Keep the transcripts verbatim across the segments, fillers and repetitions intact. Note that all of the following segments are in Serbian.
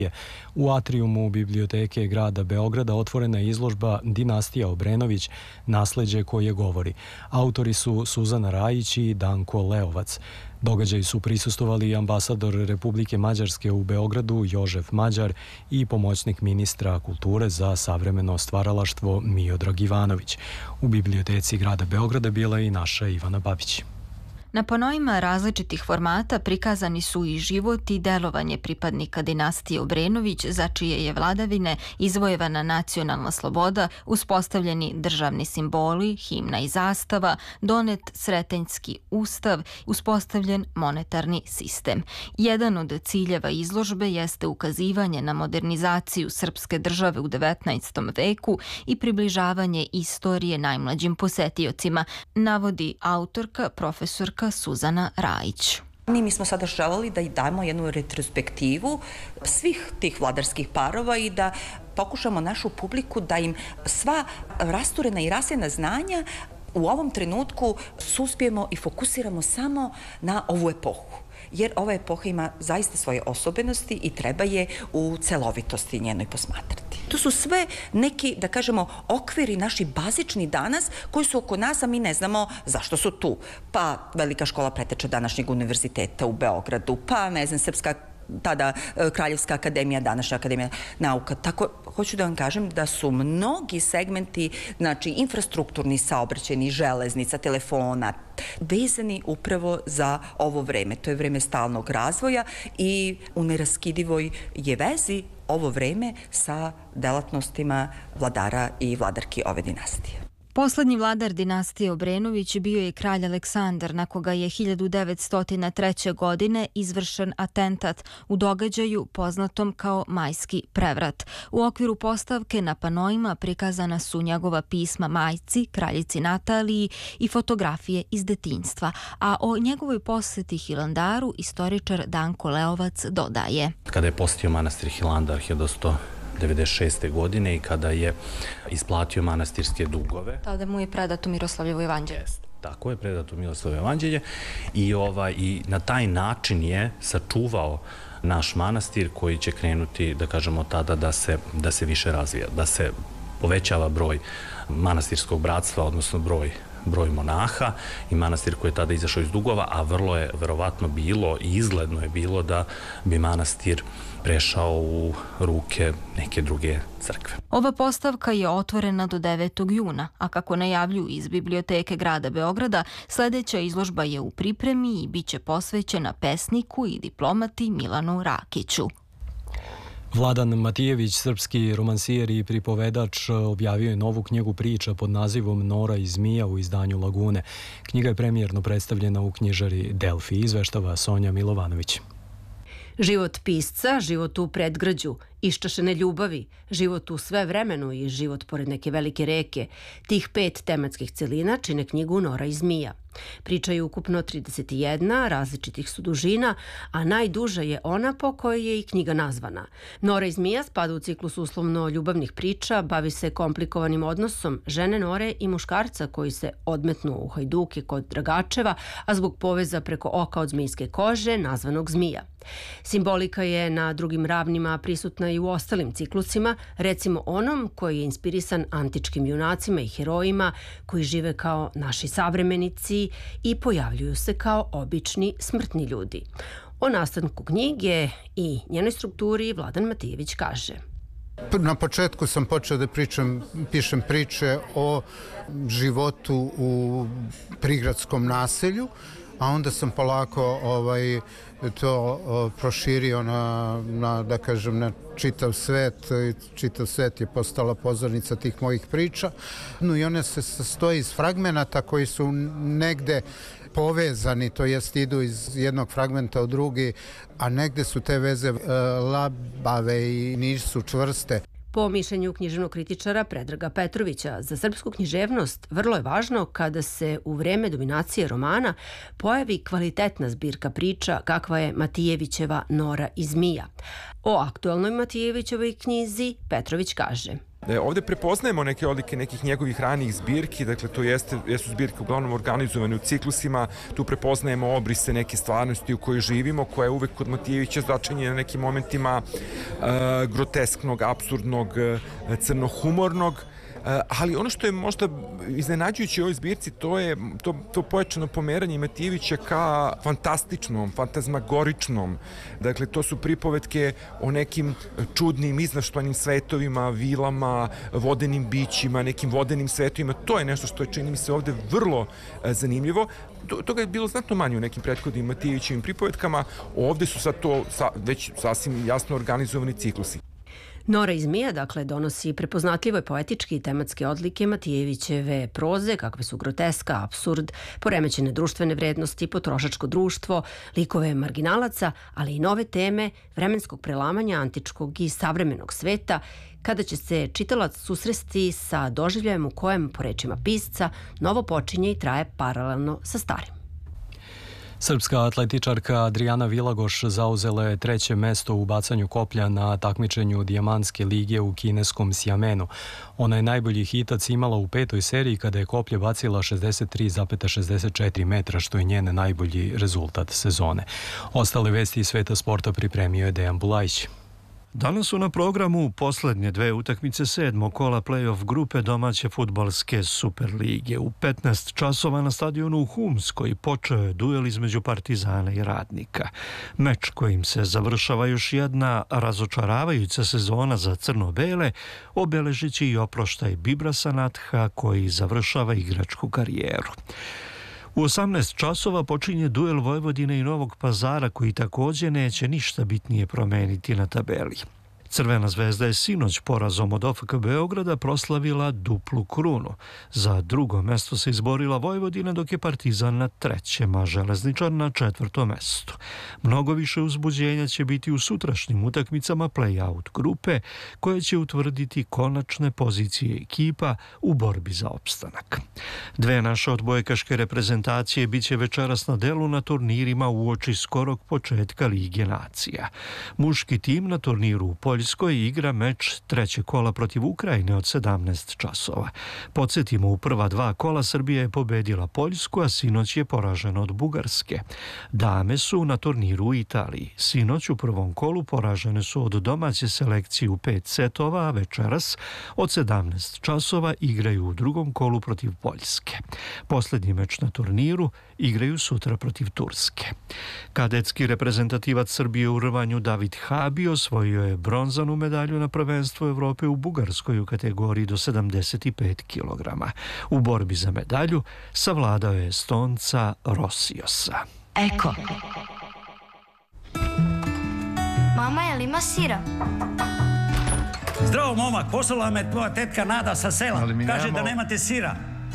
U atrijumu biblioteke grada Beograda otvorena je izložba Dinastija Obrenović, nasleđe koje govori. Autori su Suzana Rajić i Danko Leovac. Događaju su prisustovali ambasador Republike Mađarske u Beogradu Jožef Mađar i pomoćnik ministra kulture za savremeno stvaralaštvo Miodrag Ivanović. U biblioteci grada Beograda bila je i naša Ivana Babić. Na panoima različitih formata prikazani su i život i delovanje pripadnika dinastije Obrenović, za čije je vladavine izvojevana nacionalna sloboda, uspostavljeni državni simboli, himna i zastava, donet Sretenjski ustav, uspostavljen monetarni sistem. Jedan od ciljeva izložbe jeste ukazivanje na modernizaciju srpske države u devetnaestom veku i približavanje istorije najmlađim posetiocima, navodi autorka profesorka Suzana Rajić. Mi smo sada želeli da i dajemo jednu retrospektivu svih tih vladarskih parova i da pokušamo našu publiku da im sva rasturena i rasljena znanja u ovom trenutku suspijemo i fokusiramo samo na ovu epohu. Jer ova epoha ima zaista svoje osobenosti i treba je u celovitosti njenoj posmatrati. To su sve neki, da kažemo, okviri naši bazični danas koji su oko nas, a mi ne znamo zašto su tu. Pa Velika škola preteča današnjeg univerziteta u Beogradu, pa ne znam, Srpska tada Kraljevska akademija, današnja akademija nauka. Tako, hoću da vam kažem da su mnogi segmenti, znači infrastrukturni, saobraćajni, železnica, telefona, vezani upravo za ovo vreme. To je vreme stalnog razvoja i u neraskidivoj je vezi ovo vreme sa delatnostima vladara i vladarki ove dinastije. Poslednji vladar dinastije Obrenović bio je kralj Aleksandar, na koga je hiljadu devetsto treće. godine izvršen atentat u događaju poznatom kao Majski prevrat. U okviru postavke na panoima prikazana su njegova pisma majci, kraljici Nataliji i fotografije iz detinjstva, a o njegovoj poseti Hilandaru istoričar Danko Leovac dodaje. Kada je posjetio manastir Hilandar hiljadu osamsto devedeset šeste. godine i kada je isplatio manastirske dugove. Tada mu je predato Miroslavljevo jevanđelje. Tako je, predato Miroslavljevo jevanđelje i, ovaj, i na taj način je sačuvao naš manastir koji će krenuti, da kažemo, tada da se, da se više razvija, da se povećava broj manastirskog bratstva, odnosno broj broj monaha i manastir koji je tada izašao iz dugova, a vrlo je verovatno bilo i izgledno je bilo da bi manastir prešao u ruke neke druge crkve. Ova postavka je otvorena do devetog juna, a kako najavljuju iz biblioteke grada Beograda, sledeća izložba je u pripremi i bit će posvećena pesniku i diplomati Milanu Rakiću. Vladan Matijević, srpski romansijer i pripovedač, objavio je novu knjigu priča pod nazivom Nora i zmija u izdanju Lagune. Knjiga je premijerno predstavljena u knjižari Delfi, izveštava Sonja Milovanović. Život pisca, život u predgrađu, iščašene ljubavi, život u sve vremenu i život pored neke velike reke. Tih pet tematskih celina čine knjigu Nora i zmija. Priča je ukupno trideset jedna, različitih su dužina, a najduža je ona po kojoj je i knjiga nazvana. Nora i zmija spada u ciklus uslovno ljubavnih priča, bavi se komplikovanim odnosom žene Nore i muškarca koji se odmetnu u hajduke kod Dragačeva, a zbog poveza preko oka od zmijske kože, nazvanog zmija. Simbolika je na drugim ravnima prisutna i u ostalim ciklusima, recimo onom koji je inspirisan antičkim junacima i herojima koji žive kao naši savremenici i pojavljuju se kao obični smrtni ljudi. O nastanku knjige i njenoj strukturi Vladan Matijević kaže. Na početku sam počeo da pričam, pišem priče o životu u prigradskom naselju, a onda sam polako ovaj, to o, proširio na, na, da kažem, na čitav svet. Čitav svet je postala pozornica tih mojih priča. No i one se sastoji iz fragmenata koji su negde povezani, to jest idu iz jednog fragmenta u drugi, a negde su te veze e, labave i nisu čvrste. Po mišljenju književnog kritičara Predraga Petrovića, za srpsku književnost vrlo je važno kada se u vreme dominacije romana pojavi kvalitetna zbirka priča kakva je Matijevićeva Nora i zmija. O aktuelnoj Matijevićevoj knjizi Petrović kaže. Ovde prepoznajemo neke odlike nekih njegovih ranijih zbirki, dakle to jeste, jesu zbirke uglavnom organizovane u ciklusima, tu prepoznajemo obrise neke stvarnosti u kojoj živimo, koja je uvek kod Matijevića začinjena na nekim momentima uh, grotesknog, apsurdnog, uh, crnohumornog, ali ono što je možda iznenađujuće u ovoj zbirci, to je to, to pojačano pomeranje Matijevića ka fantastičnom, fantazmagoričnom. Dakle, to su pripovetke o nekim čudnim, iznaštanim svetovima, vilama, vodenim bićima, nekim vodenim svetovima. To je nešto što je, čini mi se, ovde vrlo zanimljivo. Toga je bilo znatno manje u nekim prethodnim Matijevićevim pripovetkama. Ovde su sad to sa, već sasvim jasno organizovani ciklusi. Nora i zmija, dakle, donosi prepoznatljive poetičke i tematske odlike Matijevićeve proze, kakve su groteska, apsurd, poremećene društvene vrednosti, potrošačko društvo, likove marginalaca, ali i nove teme vremenskog prelamanja antičkog i savremenog sveta, kada će se čitalac susresti sa doživljajem u kojem, po rečima pisca, novo počinje i traje paralelno sa starim. Srpska atletičarka Adriana Vilagoš zauzela je treće mesto u bacanju koplja na takmičenju Dijamantske lige u kineskom Sjamenu. Ona je najbolji hitac imala u petoj seriji kada je koplje bacila šezdeset tri zarez šezdeset četiri metra, što je njen najbolji rezultat sezone. Ostale vesti iz sveta sporta pripremio je Dejan Bulajić. Danas su na programu poslednje dve utakmice sedmog kola play-off grupe domaće fudbalske Superlige. U petnaest časova na stadionu u Humskoj počeo je duel između Partizana i Radnika. Meč kojim se završava još jedna razočaravajuća sezona za crno-bele, obeležići i oproštaj Bibrasa Natha koji završava igračku karijeru. U osamnaest časova počinje duel Vojvodine i Novog Pazara koji također neće ništa bitnije promeniti na tabeli. Crvena zvezda je sinoć porazom od O F K Beograda proslavila duplu krunu. Za drugo mesto se izborila Vojvodina, dok je Partizan na trećem, a Železničar na četvrtom mestu. Mnogo više uzbuđenja će biti u sutrašnjim utakmicama play-out grupe, koje će utvrditi konačne pozicije ekipa u borbi za opstanak. Dve naše odbojkaške reprezentacije bit će večeras na delu na turnirima uoči skorog početka Lige nacija. Muški tim na turniru u Poljskoj igra meč treće kola protiv Ukrajine od sedamnaest časova. Podsjetimo, u prva dva kola Srbija je pobedila Poljsku, a sinoć je poražena od Bugarske. Dame su na turniru u Italiji. Sinoć u prvom kolu poražene su od domaće selekcije u pet setova, a večeras od sedamnaest časova igraju u drugom kolu protiv Poljske. Posljednji meč na turniru igraju sutra protiv Turske. Kadetski reprezentativac Srbije u rvanju David Habi osvojio je bronzanu medalju na prvenstvu Evrope u Bugarskoj u kategoriji do sedamdeset pet kilograma. U borbi za medalju savladao je Estonca Rosiosa. Eko. Mama, je li ima sira? Zdravo, momak, poslala me tvoja tetka Nada sa sela. Kaže nemamo... da nemate sira.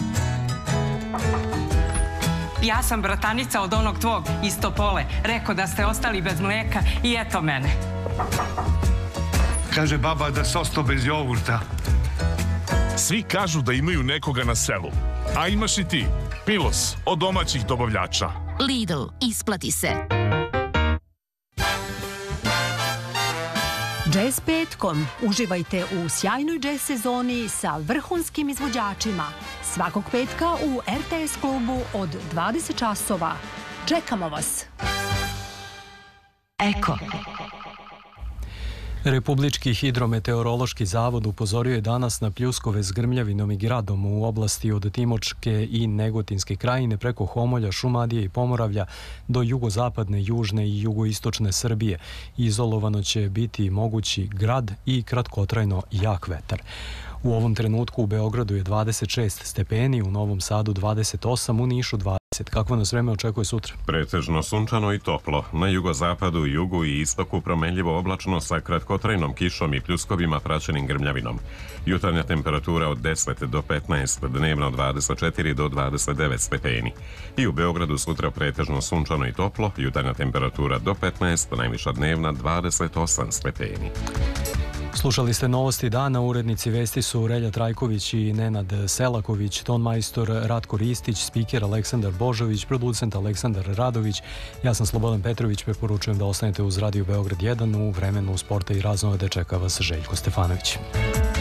Ja sam bratanica od onog tvog iz Topole. Rekao da ste ostali bez mlijeka i eto mene. Kaže baba da se ostao bez jogurta. Svi kažu da imaju nekoga na selu. A imaš i ti. Milos, od domaćih dobavljača. Lidl, isplati se. Jazz petkom. Uživajte u sjajnoj jazz sezoni sa vrhunskim izvođačima. Svakog petka u R T S klubu od dvadeset časova. Čekamo vas. Eko. Republički hidrometeorološki zavod upozorio je danas na pljuskove s grmljavinom i gradom u oblasti od Timočke i Negotinske krajine preko Homolja, Šumadije i Pomoravlja do jugozapadne, južne i jugoistočne Srbije. Izolovano će biti mogući grad i kratkotrajno jak vetar. U ovom trenutku u Beogradu je dvadeset šest stepeni, u Novom Sadu dvadeset osam, u Nišu dvadeset. Kakvo nas vreme očekuje sutra? Pretežno sunčano i toplo. Na jugozapadu, jugu i istoku promenljivo oblačno sa kratkotrajnom kišom i pljuskovima praćenim grmljavinom. Jutarnja temperatura od deset do petnaest, dnevno dvadeset četiri do dvadeset devet stepeni. I u Beogradu sutra pretežno sunčano i toplo, jutarnja temperatura do petnaest, najviša dnevna dvadeset osam stepeni. Slušali ste novosti dana, urednici vesti su Relja Trajković i Nenad Selaković, tonmajstor Ratko Ristić, spiker Aleksandar Božović, producent Aleksandar Radović. Ja sam Slobodan Petrović, preporučujem da ostanete uz Radio Beograd jedan, u vremenu sporta i raznove čeka vas Željko Stefanović.